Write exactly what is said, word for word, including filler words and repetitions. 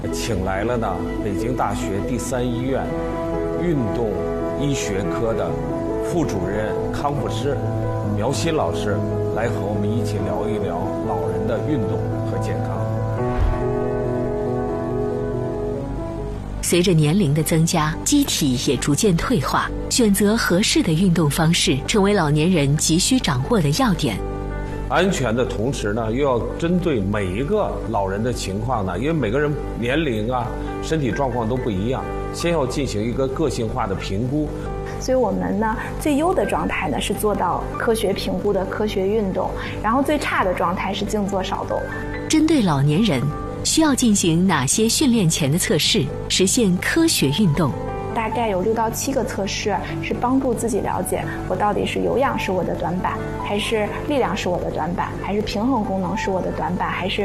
请来了呢北京大学第三医院运动医学科的副主任康复师苗新老师，来和我们一起聊一聊老人的运动和健康。 随着年龄的增加，机体也逐渐退化，选择合适的运动方式成为老年人急需掌握的要点。 安全的同时呢，又要针对每一个老人的情况呢，因为每个人年龄啊、身体状况都不一样，先要进行一个个性化的评估。 所以我们呢，最优的状态呢是做到科学评估的科学运动，然后最差的状态是静坐少动。 针对老年人，需要进行哪些训练前的测试，实现科学运动？ 大概有六到七个测试是帮助自己了解我到底是有氧是我的短板，还是力量是我的短板，还是平衡功能是我的短板，还是